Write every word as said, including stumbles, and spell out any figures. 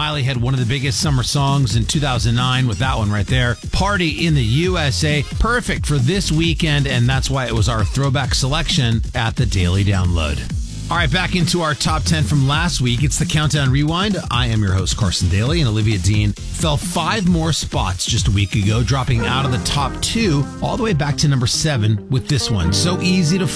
Miley had one of the biggest summer songs in two thousand nine with that one right there. Party in the U S A. Perfect for this weekend, and that's why it was our throwback selection at the Daily Download. All right, back into our top ten from last week. It's the Countdown Rewind. I am your host, Carson Daly, and Olivia Dean fell five more spots just a week ago, dropping out of the top two all the way back to number seven with this one. So easy to